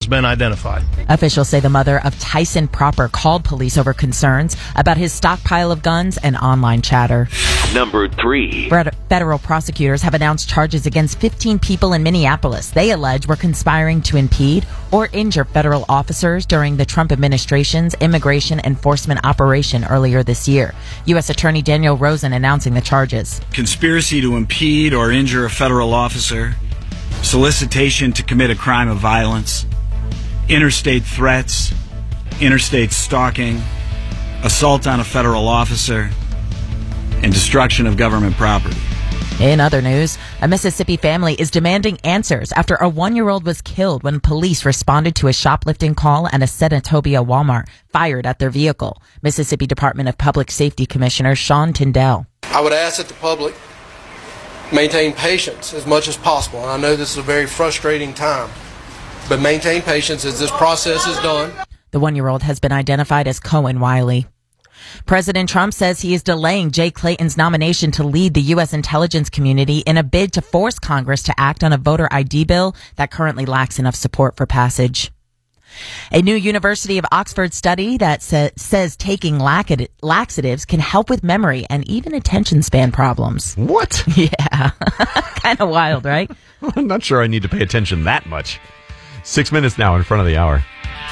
been identified. Officials say the mother of Tyson Proper called police over concerns about his stockpile of guns and online chatter. Number 3. Federal prosecutors have announced charges against 15 people in Minneapolis they allege were conspiring to impede or injure federal officers during the Trump administration's immigration enforcement operation earlier this year. U.S. Attorney Daniel Rosen announcing the charges. Conspiracy to impede or injure a federal officer, solicitation to commit a crime of violence, interstate threats, interstate stalking, assault on a federal officer, and destruction of government property. In other news, a Mississippi family is demanding answers after a 1-year-old was killed when police responded to a shoplifting call and a Senatobia Walmart fired at their vehicle. Mississippi Department of Public Safety Commissioner Sean Tyndall. I would ask that the public maintain patience as much as possible. And I know this is a very frustrating time, but maintain patience as this process is done. The 1-year-old has been identified as Cohen Wiley. President Trump says he is delaying Jay Clayton's nomination to lead the U.S. intelligence community in a bid to force Congress to act on a voter ID bill that currently lacks enough support for passage. A new University of Oxford study that says taking laxatives can help with memory and even attention span problems. What? Yeah. Kind of wild, right? I'm not sure I need to pay attention that much. 6 minutes now in front of the hour.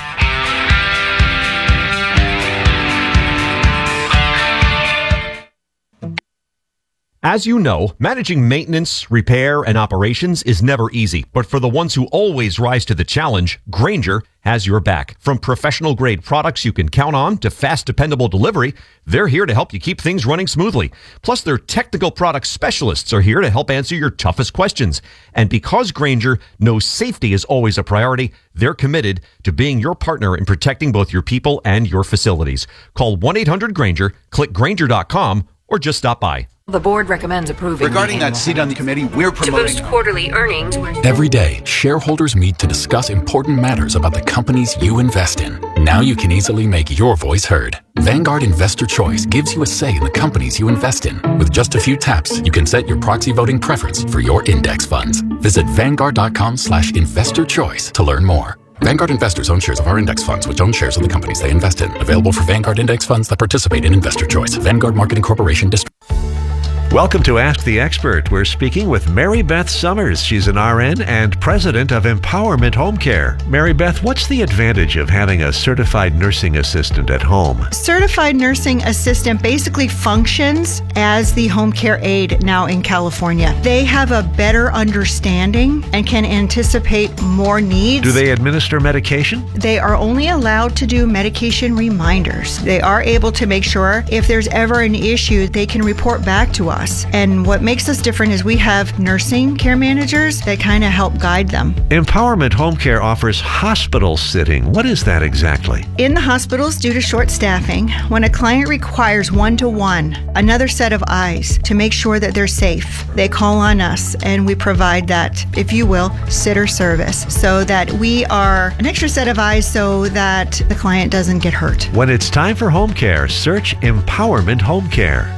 As you know, managing maintenance, repair, and operations is never easy. But for the ones who always rise to the challenge, Grainger has your back. From professional-grade products you can count on to fast, dependable delivery, they're here to help you keep things running smoothly. Plus, their technical product specialists are here to help answer your toughest questions. And because Grainger knows safety is always a priority, they're committed to being your partner in protecting both your people and your facilities. Call 1-800-GRAINGER, click Grainger.com, or just stop by. The board recommends approving. Regarding that seat on the committee, we're promoting. To boost quarterly earnings. Every day, shareholders meet to discuss important matters about the companies you invest in. Now you can easily make your voice heard. Vanguard Investor Choice gives you a say in the companies you invest in. With just a few taps, you can set your proxy voting preference for your index funds. Visit Vanguard.com/investorchoice to learn more. Vanguard investors own shares of our index funds, which own shares of the companies they invest in. Available for Vanguard index funds that participate in Investor Choice. Vanguard Marketing Corporation District. Welcome to Ask the Expert. We're speaking with Mary Beth Summers. She's an RN and president of Empowerment Home Care. Mary Beth, what's the advantage of having a certified nursing assistant at home? Certified nursing assistant basically functions as the home care aide now in California. They have a better understanding and can anticipate more needs. Do they administer medication? They are only allowed to do medication reminders. They are able to make sure if there's ever an issue, they can report back to us. And what makes us different is we have nursing care managers that kind of help guide them. Empowerment Home Care offers hospital sitting. What is that exactly? In the hospitals, due to short staffing, when a client requires one-to-one, another set of eyes to make sure that they're safe, they call on us and we provide that, if you will, sitter service so that we are an extra set of eyes so that the client doesn't get hurt. When it's time for home care, search Empowerment Home Care.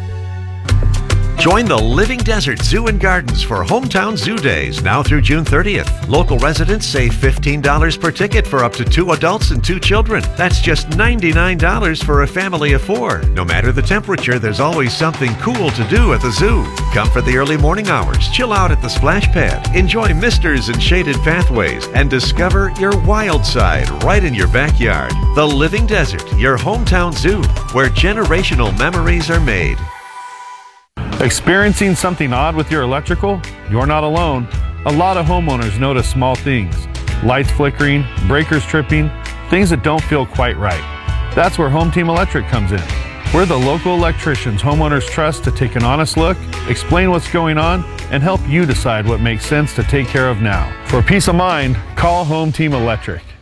Join the Living Desert Zoo and Gardens for Hometown Zoo Days now through June 30th. Local residents save $15 per ticket for up to 2 adults and 2 children. That's just $99 for a family of 4. No matter the temperature, there's always something cool to do at the zoo. Come for the early morning hours, chill out at the splash pad, enjoy misters and shaded pathways, and discover your wild side right in your backyard. The Living Desert, your hometown zoo, where generational memories are made. Experiencing something odd with your electrical? You're not alone. A lot of homeowners notice small things. Lights flickering, breakers tripping, things that don't feel quite right. That's where Home Team Electric comes in. We're the local electricians homeowners trust to take an honest look, explain what's going on, and help you decide what makes sense to take care of now. For peace of mind, call Home Team Electric.